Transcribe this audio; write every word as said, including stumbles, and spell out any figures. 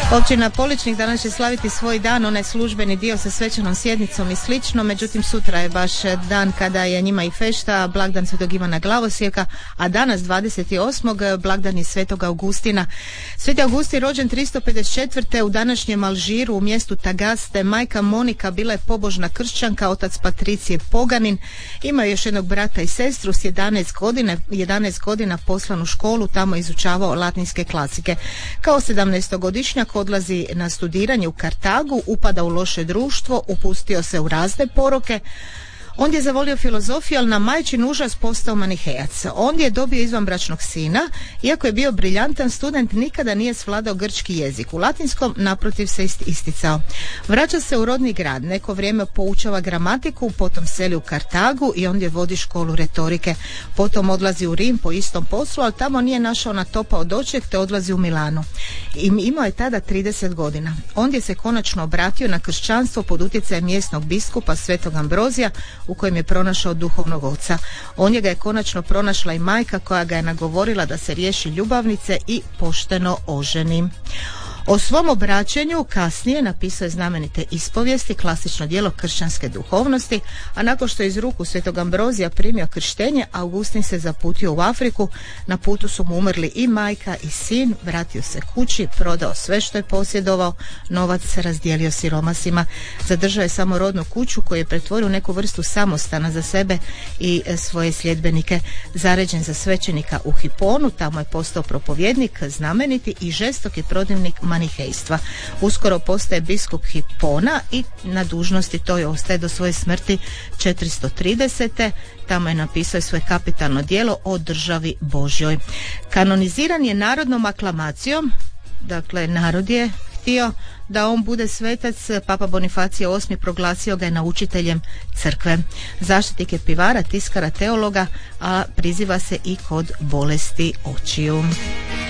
Općina Poličnik danas će slaviti svoj dan, onaj službeni dio sa svečanom sjednicom i slično, međutim sutra je baš dan kada je njima i fešta, blagdan Svetog Ivana Glavosijeka, a danas dvadeset osmog blagdan je Svetog Augustina. Sveti Augustin rođen tristo pedeset četvrte u današnjem Alžiru u mjestu Tagaste. Majka Monika bila je pobožna kršćanka, otac Patricije poganin. Ima još jednog brata i sestru s jedanaest godina, jedanaest godina poslan u školu, tamo izučavao latinske klasike. Kao sedamnaestogodišnjak odlazi na studiranje u Kartagu, upada u loše društvo, upustio se u razne poroke. On je zavolio filozofiju, ali na majčin užas postao manihejac. On je dobio izvanbračnog sina, iako je bio briljantan student, nikada nije svladao grčki jezik. U latinskom naprotiv se isticao. Vraća se u rodni grad, neko vrijeme poučava gramatiku, potom seli u Kartagu i ondje vodi školu retorike. Potom odlazi u Rim po istom poslu, ali tamo nije našao na topao doček, te odlazi u Milano. I imao je tada trideset godina. Ondje se konačno obratio na kršćanstvo pod utjecajem mjesnog biskupa Svetog Ambrozija, u kojem je pronašao duhovnog oca. On je ga je konačno pronašla i majka koja ga je nagovorila da se riješi ljubavnice i pošteno oženi. O svom obraćanju kasnije napisao je znamenite ispovijesti, klasično djelo kršćanske duhovnosti, a nakon što je iz ruku Svetog Ambrozija primio krštenje, Augustin se zaputio u Afriku. Na putu su mu umrli i majka i sin, vratio se kući, prodao sve što je posjedovao, novac se razdijelio siromasima, zadržao je samo rodnu kuću koju je pretvorio u neku vrstu samostana za sebe i svoje sljedbenike. Zaređen za svećenika u Hiponu, tamo je postao propovjednik, znameniti i žestoki protivnik manihejstva. Uskoro postaje biskup Hipona i na dužnosti toj ostaje do svoje smrti četiristo tridesete. Tamo je napisao svoje kapitalno djelo o državi Božjoj. Kanoniziran je narodnom aklamacijom, dakle narod je htio da on bude svetac. Papa Bonifacije osmi proglasio ga je naučiteljem crkve. Zaštitnik je pivara, tiskara, teologa, a priziva se i kod bolesti očiju.